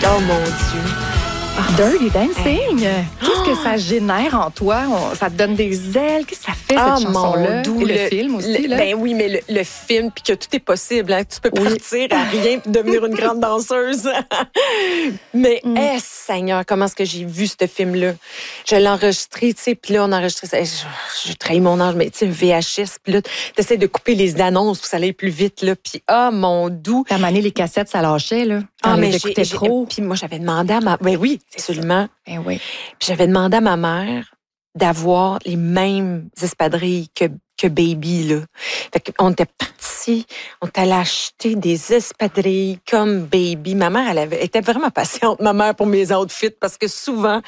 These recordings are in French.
Oh mon Dieu. Dirty Dancing, qu'est-ce que ça génère en toi? Ça te donne des ailes? Qu'est-ce que ça fait, cette chanson-là? Et le film aussi, là? Ben oui, mais le film, puis que tout est possible. Hein, tu peux partir à rien puis devenir une grande danseuse. Mais, Seigneur, comment est-ce que j'ai vu ce film-là? Je l'ai enregistré, tu sais, puis là, on a enregistré ça. J'ai trahi mon âge, mais tu sais, un VHS, puis là, t'essaies de couper les annonces pour que ça aille plus vite, là. Puis, mon doux. T'as mané les cassettes, ça lâchait, là. Mais j'écoutais trop. Puis moi, j'avais demandé à ma... Ben oui, absolument. Ben oui. Puis j'avais demandé à ma mère d'avoir les mêmes espadrilles que Baby, là. Fait qu'on était partis, on est allé acheter des espadrilles comme Baby. Ma mère, elle était vraiment patiente, ma mère, pour mes outfits, parce que souvent,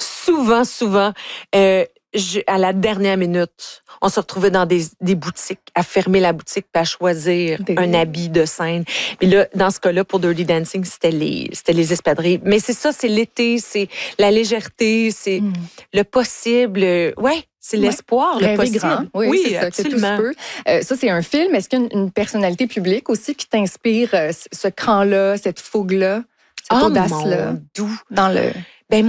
à la dernière minute, on se retrouvait dans des boutiques, à fermer la boutique puis à choisir un habit de scène. Puis là, dans ce cas-là, pour Dirty Dancing, c'était les espadrilles. Mais c'est ça, c'est l'été, c'est la légèreté, c'est le possible. Ouais, c'est l'espoir, le possible. Grand. Oui, c'est ça, absolument. Que tout se peut. Ça, c'est un film. Est-ce qu'il y a une personnalité publique aussi qui t'inspire ce cran-là, cette fougue-là, cette audace-là? Mon doux. Dans le... Ben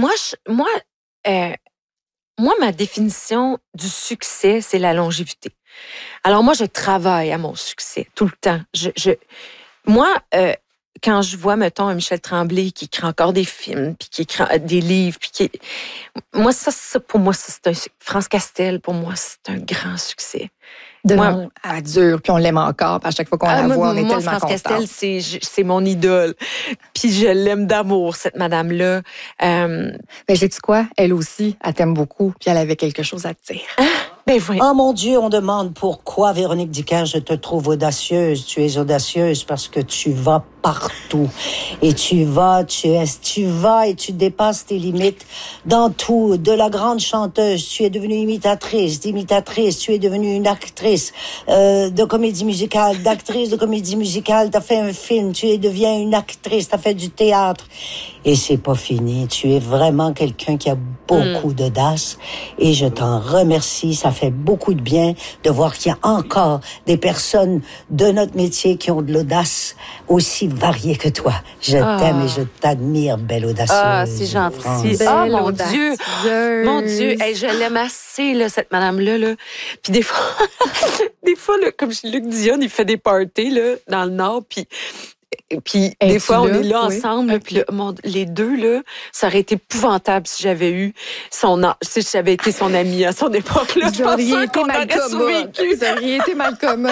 moi, ma définition du succès, c'est la longévité. Alors moi, je travaille à mon succès tout le temps. Moi, quand je vois, mettons, un Michel Tremblay qui écrit encore des films, puis qui écrit des livres, moi, ça pour moi, c'est France Castel, pour moi, c'est un grand succès. Moi, elle dure, puis on l'aime encore. Puis à chaque fois qu'on la voit, on est tellement France contente. Castel, c'est mon idole. Puis je l'aime d'amour, cette madame-là. Ben, sais-tu quoi? Elle aussi, elle t'aime beaucoup, puis elle avait quelque chose à te dire. Ben oui. Oh mon Dieu, on demande pourquoi, Véronique Dicker, je te trouve audacieuse. Tu es audacieuse parce que tu vas partout. Et tu vas et tu dépasses tes limites dans tout. De la grande chanteuse, tu es devenue imitatrice, tu es devenue une actrice de comédie musicale, d'actrice de comédie musicale, t'as fait un film, deviens une actrice, t'as fait du théâtre. Et c'est pas fini. Tu es vraiment quelqu'un qui a beaucoup d'audace. Et je t'en remercie. Ça fait beaucoup de bien de voir qu'il y a encore des personnes de notre métier qui ont de l'audace aussi variée que toi. Je t'aime et je t'admire, belle audacieuse. Ah, c'est gentil. Ah, mon Dieu. Mon Dieu. Hey, je l'aime assez, là, cette madame-là, là. Puis des fois, là, comme Luc Dion, il fait des parties, là, dans le Nord, puis des fois, on est là ensemble, puis les deux, là, ça aurait été épouvantable si j'avais eu si j'avais été son amie à son époque, là. Vous auriez été mal commode. Vous auriez été mal commode.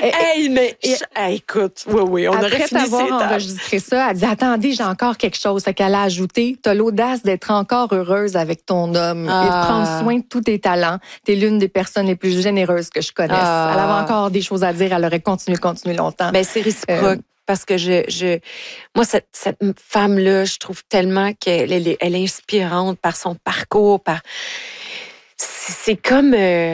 Écoute, oui, on aurait fini ses tables. Après t'avoir enregistré ça, elle dit, attendez, j'ai encore quelque chose. Fait qu'elle a ajouté, t'as l'audace d'être encore heureuse avec ton homme et de prendre soin de tous tes talents. T'es l'une des personnes les plus généreuses que je connaisse. Elle avait encore des choses à dire, elle aurait continué longtemps. Ben, c'est réciproque. Parce que moi, cette femme-là, je trouve tellement qu'elle est inspirante par son parcours, c'est comme,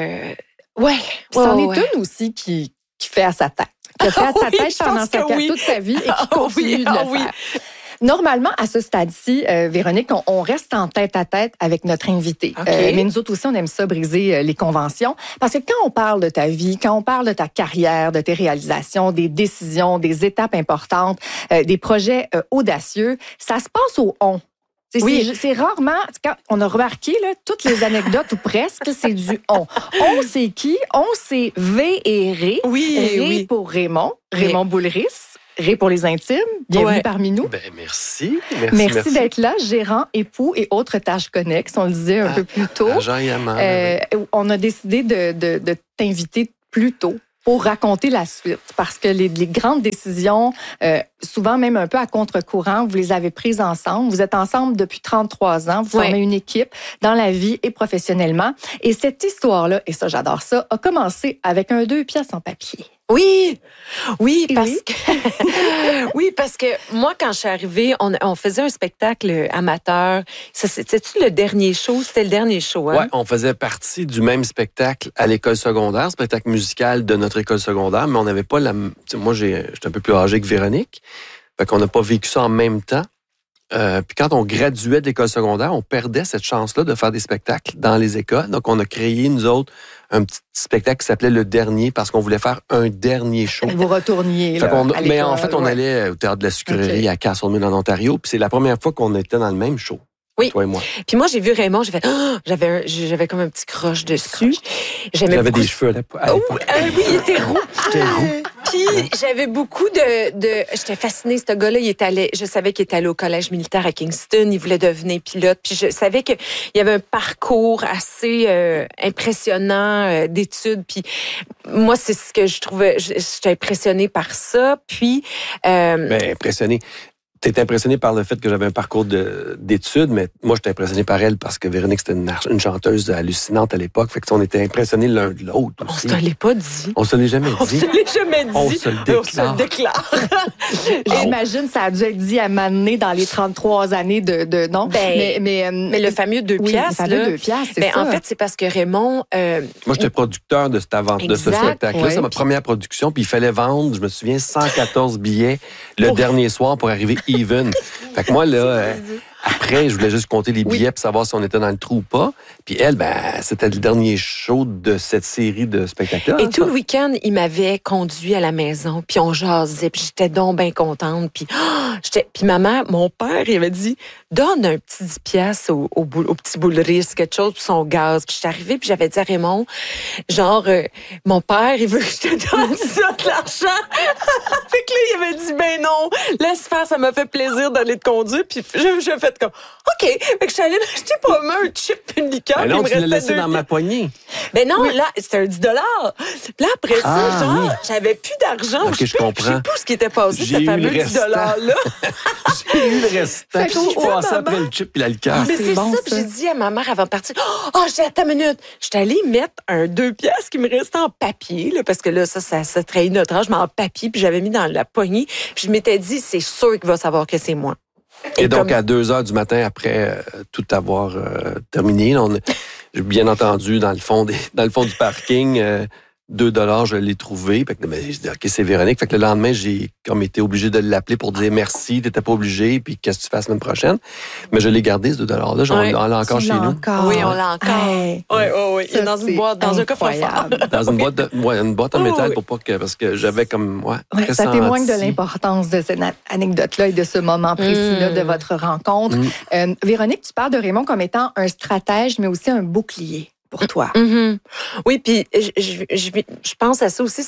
C'en est une aussi qui fait à sa tête. Qui a fait à sa tête pendant toute sa vie et qui continue de le faire. Normalement, à ce stade-ci, Véronique, on reste en tête-à-tête avec notre invité. Okay. Mais nous autres aussi, on aime ça briser les conventions. Parce que quand on parle de ta vie, quand on parle de ta carrière, de tes réalisations, des décisions, des étapes importantes, des projets audacieux, ça se passe au « on ». C'est rarement, quand on a remarqué, là, toutes les anecdotes ou presque, c'est du « on ». On, c'est qui? On, c'est V et Ré. Ré pour Raymond Boulris. Ré pour les intimes, bienvenue parmi nous. Ben, merci. Merci d'être là, gérant, époux et autres tâches connexes, on le disait un peu plus tôt. Agent et amant. On a décidé de t'inviter plus tôt pour raconter la suite, parce que les grandes décisions, souvent même un peu à contre-courant, vous les avez prises ensemble. Vous êtes ensemble depuis 33 ans, vous formez une équipe dans la vie et professionnellement. Et cette histoire-là, et ça j'adore ça, a commencé avec un 2 pièces en papier. Oui, parce que moi, quand je suis arrivée, on faisait un spectacle amateur. C'était-tu le dernier show? C'était le dernier show, hein? Oui, on faisait partie du même spectacle à l'école secondaire, spectacle musical de notre école secondaire, mais on n'avait pas moi, j'étais un peu plus âgé que Véronique, fait qu'on n'a pas vécu ça en même temps. Puis quand on graduait de l'école secondaire, on perdait cette chance-là de faire des spectacles dans les écoles. Donc, on a créé, nous autres, un petit spectacle qui s'appelait Le Dernier parce qu'on voulait faire un dernier show. Vous retourniez là, à mais en fait, on allait au Théâtre de la Sucrerie à Castlemaine en Ontario. Puis c'est la première fois qu'on était dans le même show. Oui. Toi et moi. Puis moi, j'ai vu Raymond, j'ai fait, j'avais comme un petit croche dessus. J'avais des cheveux à l'époque. Oui, il était roux. Puis j'avais beaucoup j'étais fascinée, ce gars-là, je savais qu'il était allé au collège militaire à Kingston, il voulait devenir pilote, puis je savais qu'il y avait un parcours assez impressionnant d'études, puis moi, c'est ce que je trouvais, j'étais impressionnée par ça, puis... Ben, impressionnée. T'es impressionné par le fait que j'avais un parcours d'études, mais moi, j'étais impressionné par elle parce que Véronique, c'était une chanteuse hallucinante à l'époque. Fait que on était impressionnés l'un de l'autre aussi. On se l'est pas dit. On se l'est jamais dit. On se l'est jamais dit. On se le déclare. J'imagine ça a dû être dit à m'amener dans les 33 années de non. Ben, mais le fameux 2 piastres. Le fameux 2 piastres, c'est ça. En fait, c'est parce que Raymond... Moi, j'étais producteur de ce spectacle-là. Ouais. C'est ma première production. Puis il fallait vendre, je me souviens, 114 billets le dernier soir pour arriver even. Fait que moi, là, après, je voulais juste compter les billets pour savoir si on était dans le trou ou pas. Puis elle, c'était le dernier show de cette série de spectacles-là. Et tout le week-end, il m'avait conduit à la maison, puis on jasait, puis j'étais donc bien contente. Puis ma mère, mon père, il avait dit, donne un petit 10 piastres au petit bouleriste, quelque chose pour son gaz. Puis j'étais arrivée, puis j'avais dit à Raymond, mon père, il veut que je te donne ça de l'argent. Fait que là, il avait dit, ben non, laisse faire, ça m'a fait plaisir d'aller te conduire. Puis j'ai fait comme, OK. Fait que je suis allée m'acheter pas mal un chip et une liqueur. Ben non, tu l'as laissé dans ma poignée. Ben non, là, c'était un 10 $. Puis là, après ça, j'avais plus d'argent. OK, je comprends. Je sais plus ce qui était passé, ce fameux 10 $-là. J'ai eu le restant. Puis je passais après le chip et la liqueur. Mais c'est bon, ça. Puis j'ai dit à ma mère avant de partir, j'ai attends une minute. J'étais allée mettre un 2 piastres qui me restait en papier, là, parce que là, ça trahit notre âge, mais en papier, puis j'avais mis dans la poignée. Puis je m'étais dit, c'est sûr qu'il va savoir que c'est moi. Et donc, à 2h du matin, après tout avoir terminé, j'ai bien entendu, dans le fond du parking, 2 $, je l'ai trouvé. Fait que, j'ai dit, OK, c'est Véronique. Fait que le lendemain, j'ai comme été obligé de l'appeler pour dire merci, t'étais pas obligé, puis qu'est-ce que tu fais la semaine prochaine. Mais je l'ai gardé, ce 2 $-là. On l'a encore chez nous. Oui, on l'a encore. Oui. Il est dans une boîte, dans un coffre-fort. Dans une boîte en métal pour pas que, parce que j'avais comme, ça témoigne de l'importance de cette anecdote-là et de ce moment précis-là de votre rencontre. Véronique, tu parles de Raymond comme étant un stratège, mais aussi un bouclier pour toi. Mm-hmm. Oui, puis je pense à ça aussi,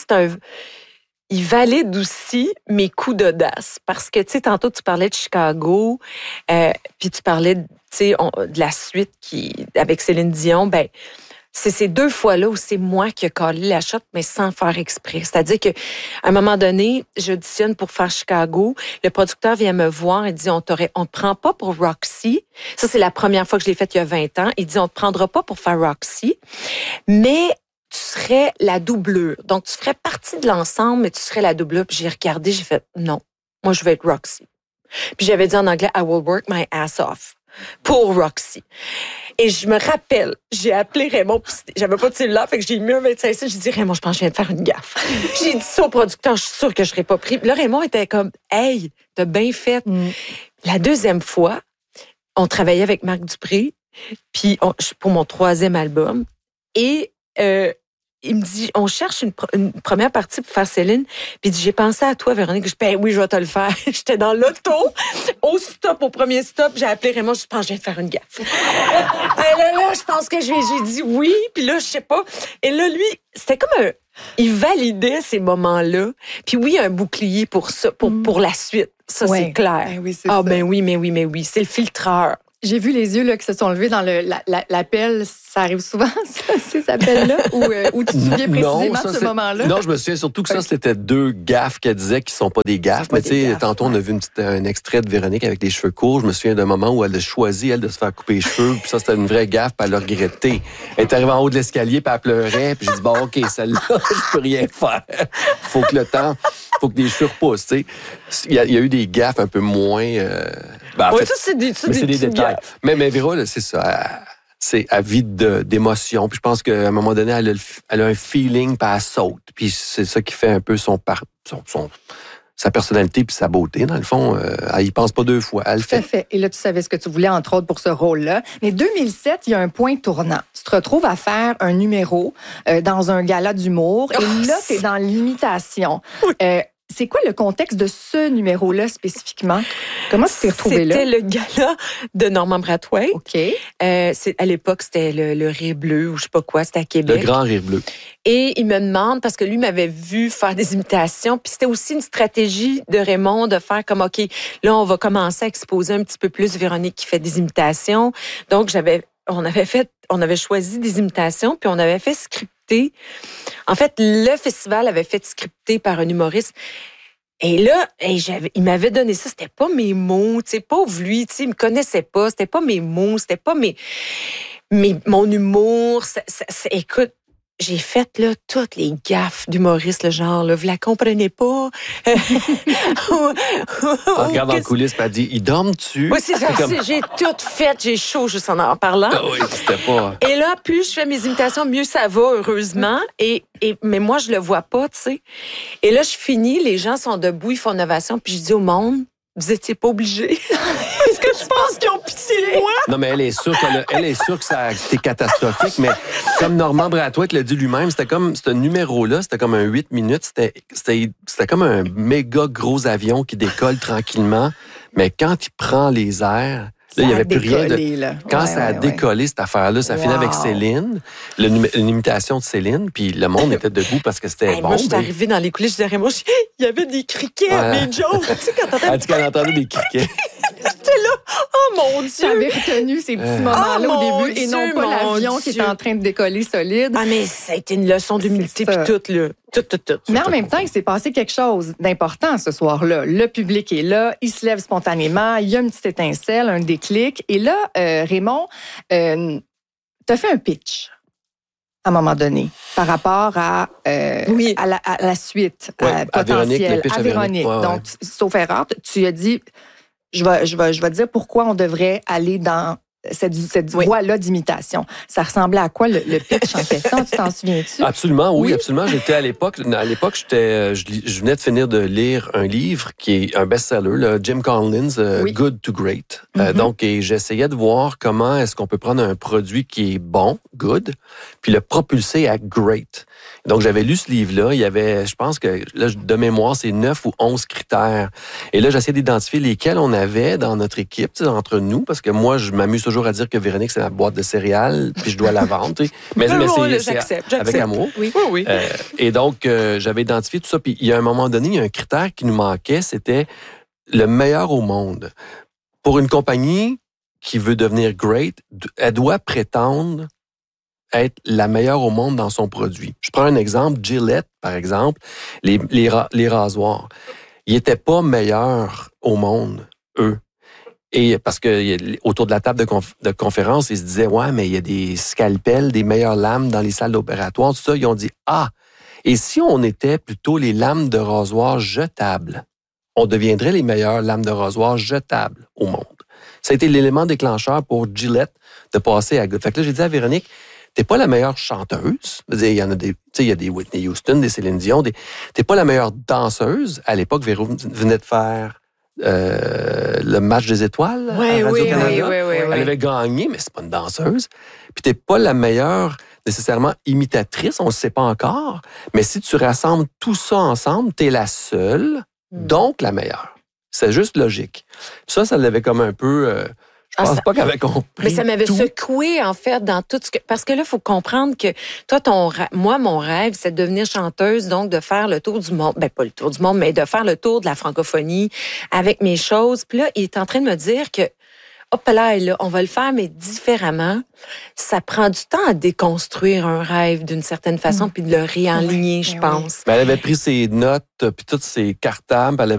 il valide aussi mes coups d'audace. Parce que, tu sais, tantôt, tu parlais de Chicago, puis tu parlais, tu sais, de la suite avec Céline Dion, c'est ces 2 fois-là où c'est moi qui ai collé la shot, mais sans faire exprès. C'est-à-dire qu'à un moment donné, j'auditionne pour faire Chicago. Le producteur vient me voir et dit, on te prend pas pour Roxy. Ça, c'est la première fois que je l'ai fait il y a 20 ans. Il dit, on te prendra pas pour faire Roxy, mais tu serais la doublure. Donc, tu ferais partie de l'ensemble, mais tu serais la doublure. Puis j'ai regardé, j'ai fait, non, moi, je vais être Roxy. Puis j'avais dit en anglais, I will work my ass off pour Roxy. Et je me rappelle, j'ai appelé Raymond, j'avais pas de cellulaire, fait que j'ai mis un 25 cents, j'ai dit, Raymond, je pense que je viens de faire une gaffe. J'ai dit ça au producteur, je suis sûre que je serais pas pris. Puis là, Raymond était comme, hey, t'as bien fait. La deuxième fois, on travaillait avec Marc Dupré, puis pour mon 3e album, et il me dit, on cherche une première partie pour faire Céline. Puis il dit, j'ai pensé à toi, Véronique. Je dis, oui, je vais te le faire. J'étais dans l'auto, au premier stop, j'ai appelé Raymond, je pense que je viens de faire une gaffe. là, je pense que j'ai dit oui, puis là, je sais pas. Et là, lui, c'était comme il validait ces moments-là. Puis oui, un bouclier pour ça, pour la suite. Ça, c'est clair. Oui, c'est ça. Mais oui. C'est le filtreur. J'ai vu les yeux là, qui se sont levés dans l'appel. Ça arrive souvent, ces appels-là, où tu te souviens précisément de ce moment-là? Non, je me souviens surtout que ça, c'était 2 gaffes qu'elle disait qui sont pas des gaffes. Mais tu sais, tantôt, on a vu un extrait de Véronique avec les cheveux courts. Je me souviens d'un moment où elle a choisi, elle, de se faire couper les cheveux. Puis ça, c'était une vraie gaffe, puis elle l'a regretté. Elle est arrivée en haut de l'escalier, puis elle pleurait. Puis j'ai dit, bon, OK, celle-là, je peux rien faire. Faut que les cheveux repoussent, tu sais. Il y a eu des gaffes un peu moins... en fait, ça, c'est des détails. Mais Véro, là, c'est ça. C'est avide d'émotion. Puis je pense qu'à un moment donné, elle a un feeling, puis elle saute. Puis c'est ça qui fait un peu son sa personnalité puis sa beauté, dans le fond, elle y pense pas deux fois. Elle le fait. Tout à fait. Et là, tu savais ce que tu voulais, entre autres, pour ce rôle-là. Mais 2007, il y a un point tournant. Tu te retrouves à faire un numéro dans un gala d'humour. Et là, tu es dans l'imitation. C'est quoi le contexte de ce numéro-là spécifiquement? Comment tu t'es retrouvée là? C'était le gala de Normand Brathwaite. OK. À l'époque, c'était le Rire Bleu ou je sais pas quoi, c'était à Québec. Le Grand Rire Bleu. Et il me demande, parce que lui m'avait vu faire des imitations, puis c'était aussi une stratégie de Raymond de faire comme, OK, là, on va commencer à exposer un petit peu plus Véronique qui fait des imitations. Donc, on avait choisi des imitations, puis on avait fait scripter. En fait, le festival avait fait scripter par un humoriste. Et là, il m'avait donné ça. C'était pas mes mots, tu sais, pauvre lui, tu sais, il me connaissait pas. C'était pas mes mots, c'était pas mon humour. Écoute, j'ai fait là toutes les gaffes d'humoristes, le genre là, vous la comprenez pas. On regarde dans le coulisses, puis elle dit, ils dorment-tu? Oui, c'est ça. J'ai tout fait, j'ai chaud juste en parlant. Ah oui, c'était pas. Et là, plus je fais mes imitations, mieux ça va, heureusement. Mais moi, je le vois pas, tu sais. Et là, je finis, les gens sont debout, ils font une ovation, puis je dis au monde, vous étiez pas obligés. Est-ce que tu penses qu'ils ont pitié de moi? Non, mais elle est sûre que c'était catastrophique, mais comme Normand Brathwaite l'a dit lui-même, c'était comme, ce numéro-là, c'était comme un 8 minutes, c'était comme un méga gros avion qui décolle tranquillement, mais quand il prend les airs, là, il n'y avait plus rien de... Quand ça a décollé, cette affaire-là, ça finit avec Céline, une imitation de Céline, puis le monde était debout parce que c'était bon. Moi, je suis arrivée dans les coulisses, je disais, moi, il y avait des criquets à mes jokes. Tu sais, quand elle dit qu'elle entendait des criquets. J'étais là, oh mon Dieu! J'avais retenu ces petits moments-là au début, et non pas l'avion qui est en train de décoller solide. Ah, mais ça a été une leçon d'humilité, puis tout, là. Tout. Mais en même temps, il s'est passé quelque chose d'important ce soir-là. Le public est là, il se lève spontanément, il y a une petite étincelle, un déclic. Et là, Raymond, t'as fait un pitch à un moment donné par rapport à la suite potentielle, à Véronique. Ouais. Donc, sauf erreur, tu as dit, je vais dire pourquoi on devrait aller dans cette voie-là d'imitation. Ça ressemblait à quoi le pitch en question? Tu t'en souviens-tu? Absolument, oui, absolument. J'étais à l'époque, je venais de finir de lire un livre qui est un best-seller, là, Jim Collins, Good to Great. Donc, et j'essayais de voir comment est-ce qu'on peut prendre un produit qui est bon, good, puis le propulser à great. Donc, j'avais lu ce livre-là. Il y avait, je pense que, là, de mémoire, c'est 9 ou 11 critères. Et là, j'essayais d'identifier lesquels on avait dans notre équipe, entre nous, parce que moi, je m'amuse toujours à dire que Véronique, c'est ma boîte de céréales, puis je dois la vendre. Mais j'accepte. Avec amour. Oui. Et donc, j'avais identifié tout ça. Puis, il y a un moment donné, il y a un critère qui nous manquait, c'était le meilleur au monde. Pour une compagnie qui veut devenir great, elle doit prétendre être la meilleure au monde dans son produit. Je prends un exemple, Gillette, par exemple, les rasoirs. Ils n'étaient pas meilleurs au monde, eux. Et parce que autour de la table de conférence, ils se disaient, ouais, mais il y a des scalpels, des meilleures lames dans les salles opératoires, tout ça. Ils ont dit, et si on était plutôt les lames de rasoir jetables, on deviendrait les meilleures lames de rasoir jetables au monde. Ça a été l'élément déclencheur pour Gillette de passer à Good. Fait que là, j'ai dit à Véronique, t'es pas la meilleure chanteuse. Il y en a des, il y a des Whitney Houston, des Céline Dion. T'es pas la meilleure danseuse. À l'époque, Véro venait de faire le match des étoiles à Radio-Canada. Oui. Elle avait gagné, mais c'est pas une danseuse. Puis t'es pas la meilleure nécessairement imitatrice, on le sait pas encore. Mais si tu rassembles tout ça ensemble, t'es la seule, donc la meilleure. C'est juste logique. Puis ça l'avait comme un peu... Je pense pas qu'elle avait compris. Mais ça m'avait secoué, en fait, dans tout ce que... Parce que là, il faut comprendre que toi, moi, mon rêve, c'est de devenir chanteuse, donc de faire le tour du monde. Ben, pas le tour du monde, mais de faire le tour de la francophonie avec mes choses. Puis là, il est en train de me dire que, hop là, on va le faire, mais différemment. Ça prend du temps à déconstruire un rêve d'une certaine façon, puis de le réaligner, je pense. Ben, elle avait pris ses notes, puis toutes ses cartables, elle avait